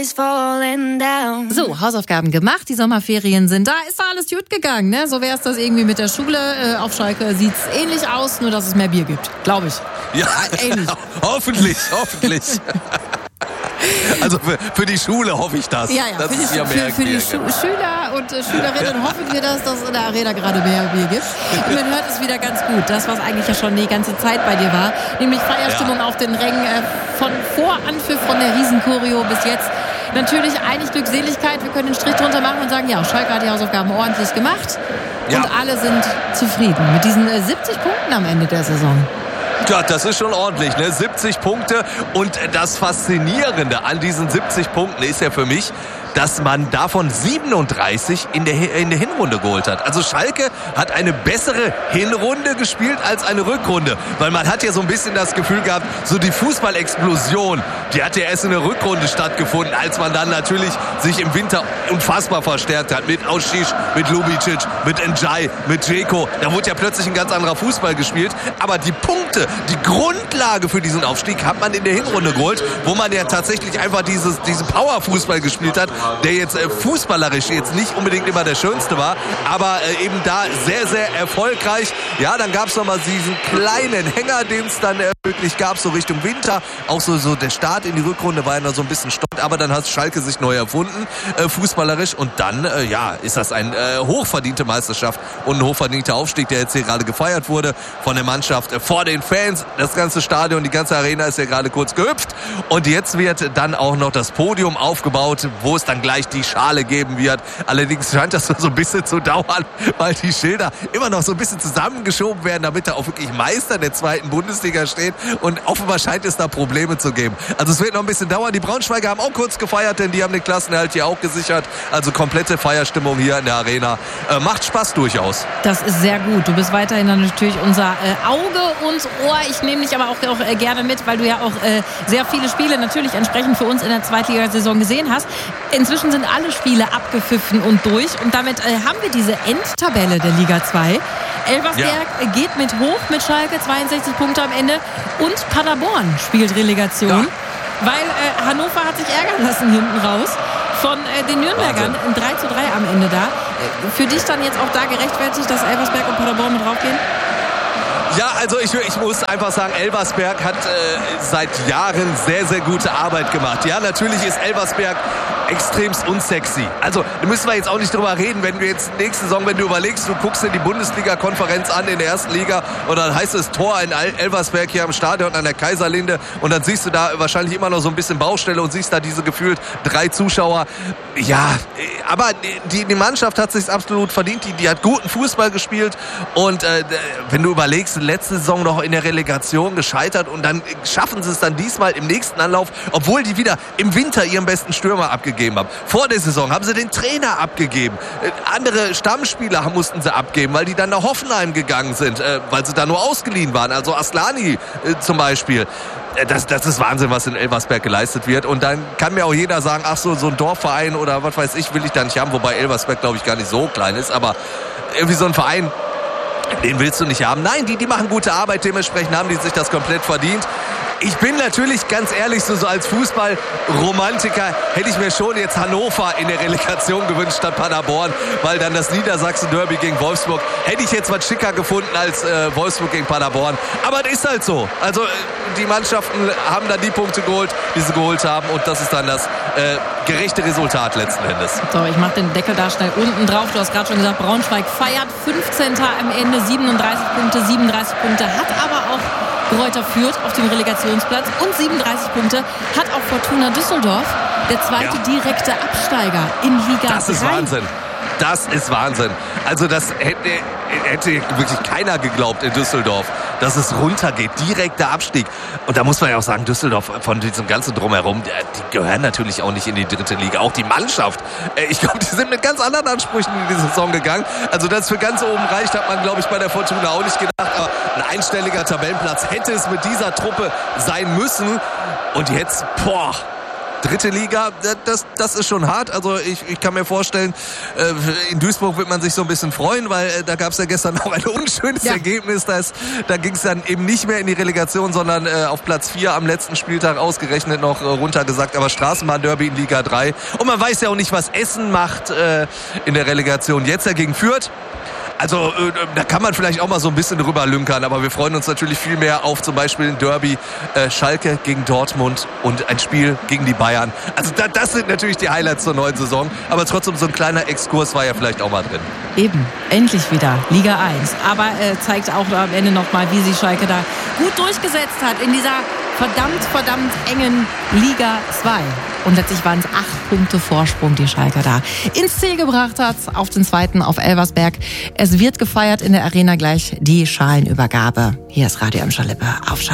So, Hausaufgaben gemacht, die Sommerferien sind da, ist da alles gut gegangen, ne? So wäre es das irgendwie mit der Schule. Auf Schalke sieht es ähnlich aus, nur dass es mehr Bier gibt, glaube ich. Ja, ähnlich. Hoffentlich. Also für die Schule hoffe ich das. Ja, für die Schüler und Schülerinnen hoffen wir, dass es in der Arena gerade mehr Bier gibt. Und man hört es wieder ganz gut, das, was eigentlich ja schon die ganze Zeit bei dir war, nämlich Feierstimmung auf den Rängen von Voranpfiff von der Riesenchoreo bis jetzt. Natürlich eigentlich Glückseligkeit, wir können den Strich drunter machen und sagen, ja, Schalke hat die Hausaufgaben ordentlich gemacht und alle sind zufrieden mit diesen 70 Punkten am Ende der Saison. Ja, das ist schon ordentlich, ne? 70 Punkte und das Faszinierende an diesen 70 Punkten ist ja für mich, dass man davon 37 in der Hinrunde geholt hat. Also Schalke hat eine bessere Hinrunde gespielt als eine Rückrunde. Weil man hat ja so ein bisschen das Gefühl gehabt, so die Fußballexplosion, die hat ja erst in der Rückrunde stattgefunden, als man dann natürlich sich im Winter unfassbar verstärkt hat. Mit Auschich, mit Lubicic, mit Njai, mit Dzeko. Da wurde ja plötzlich ein ganz anderer Fußball gespielt. Aber die Punkte, die Grundlage für diesen Aufstieg hat man in der Hinrunde geholt, wo man ja tatsächlich einfach diesen Power-Fußball gespielt hat, der jetzt fußballerisch jetzt nicht unbedingt immer der schönste war, aber eben da sehr, sehr erfolgreich. Ja, dann gab es nochmal diesen kleinen Hänger, den es dann wirklich gab, so Richtung Winter. Auch so der Start in die Rückrunde war ja noch so ein bisschen stopp, aber dann hat Schalke sich neu erfunden, fußballerisch. Und dann, ist das eine hochverdiente Meisterschaft und ein hochverdienter Aufstieg, der jetzt hier gerade gefeiert wurde von der Mannschaft, vor den Fans. Das ganze Stadion, die ganze Arena ist ja gerade kurz gehüpft. Und jetzt wird dann auch noch das Podium aufgebaut, wo es dann gleich die Schale geben wird. Allerdings scheint das so ein bisschen zu dauern, weil die Schilder immer noch so ein bisschen zusammengeschoben werden, damit da auch wirklich Meister der zweiten Bundesliga steht. Und offenbar scheint es da Probleme zu geben. Also es wird noch ein bisschen dauern. Die Braunschweiger haben auch kurz gefeiert, denn die haben den Klassenerhalt hier auch gesichert. Also komplette Feierstimmung hier in der Arena. Macht Spaß durchaus. Das ist sehr gut. Du bist weiterhin dann natürlich unser Auge und Ohr. Ich nehme dich aber auch gerne mit, weil du ja auch sehr viele Spiele natürlich entsprechend für uns in der Zweitligasaison gesehen hast. Inzwischen sind alle Spiele abgepfiffen und durch. Und damit haben wir diese Endtabelle der Liga 2. Elversberg geht mit hoch mit Schalke, 62 Punkte am Ende. Und Paderborn spielt Relegation, weil Hannover hat sich ärgern lassen hinten raus von den Nürnbergern. 3:3 am Ende da. Für dich dann jetzt auch da gerechtfertigt, dass Elversberg und Paderborn mit draufgehen? Ja, also ich muss einfach sagen, Elversberg hat seit Jahren sehr, sehr gute Arbeit gemacht. Ja, natürlich ist Elversberg extremst unsexy. Also, da müssen wir jetzt auch nicht drüber reden, wenn du jetzt nächste Saison, wenn du überlegst, du guckst dir die Bundesliga-Konferenz an in der ersten Liga und dann heißt es Tor in Elversberg hier am Stadion an der Kaiserlinde und dann siehst du da wahrscheinlich immer noch so ein bisschen Baustelle und siehst da diese gefühlt 3 Zuschauer. Ja, aber die Mannschaft hat sich's absolut verdient. Die hat guten Fußball gespielt und wenn du überlegst, letzte Saison noch in der Relegation gescheitert und dann schaffen sie es dann diesmal im nächsten Anlauf, obwohl die wieder im Winter ihren besten Stürmer abgegeben haben. Vor der Saison haben sie den Trainer abgegeben. Andere Stammspieler mussten sie abgeben, weil die dann nach Hoffenheim gegangen sind, weil sie da nur ausgeliehen waren. Also Aslani zum Beispiel. Das ist Wahnsinn, was in Elversberg geleistet wird. Und dann kann mir auch jeder sagen, ach so ein Dorfverein oder was weiß ich, will ich da nicht haben. Wobei Elversberg, glaube ich, gar nicht so klein ist. Aber irgendwie so ein Verein, den willst du nicht haben. Nein, die machen gute Arbeit. Dementsprechend haben die sich das komplett verdient. Ich bin natürlich ganz ehrlich, so als Fußballromantiker hätte ich mir schon jetzt Hannover in der Relegation gewünscht statt Paderborn, weil dann das Niedersachsen-Derby gegen Wolfsburg hätte ich jetzt was schicker gefunden als Wolfsburg gegen Paderborn. Aber das ist halt so. Also die Mannschaften haben dann die Punkte geholt, die sie geholt haben und das ist dann das gerechte Resultat letzten Endes. So, ich mache den Deckel da schnell unten drauf. Du hast gerade schon gesagt, Braunschweig feiert 15. am Ende, 37 Punkte, hat aber auch Greuther Fürth auf dem Relegationsplatz und 37 Punkte hat auch Fortuna Düsseldorf, der zweite direkte Absteiger in Liga 3. Das ist Wahnsinn. Das ist Wahnsinn. Also das hätte wirklich keiner geglaubt in Düsseldorf, dass es runtergeht. Direkter Abstieg. Und da muss man ja auch sagen, Düsseldorf von diesem ganzen Drumherum, die gehören natürlich auch nicht in die dritte Liga. Auch die Mannschaft. Ich glaube, die sind mit ganz anderen Ansprüchen in die Saison gegangen. Also dass es für ganz oben reicht, hat man, glaube ich, bei der Fortuna auch nicht gedacht. Aber ein einstelliger Tabellenplatz hätte es mit dieser Truppe sein müssen. Und jetzt, dritte Liga, das ist schon hart. Also ich kann mir vorstellen, in Duisburg wird man sich so ein bisschen freuen, weil da gab es ja gestern auch ein unschönes Ergebnis. Da ging es dann eben nicht mehr in die Relegation, sondern auf Platz 4 am letzten Spieltag ausgerechnet noch runtergesagt. Aber Straßenbahn-Derby in Liga 3. Und man weiß ja auch nicht, was Essen macht in der Relegation. Jetzt dagegen Fürth. Also da kann man vielleicht auch mal so ein bisschen drüber lünkern, aber wir freuen uns natürlich viel mehr auf zum Beispiel ein Derby Schalke gegen Dortmund und ein Spiel gegen die Bayern. Also das sind natürlich die Highlights zur neuen Saison, aber trotzdem so ein kleiner Exkurs war ja vielleicht auch mal drin. Eben, endlich wieder Liga 1. Aber zeigt auch am Ende nochmal, wie sich Schalke da gut durchgesetzt hat in dieser verdammt engen Liga 2. Und letztlich waren es 8 Punkte Vorsprung, die Schalke da ins Ziel gebracht hat, auf den 2. auf Elversberg. Es wird gefeiert in der Arena gleich die Schalenübergabe. Hier ist Radio Emscher Lippe auf Schalke.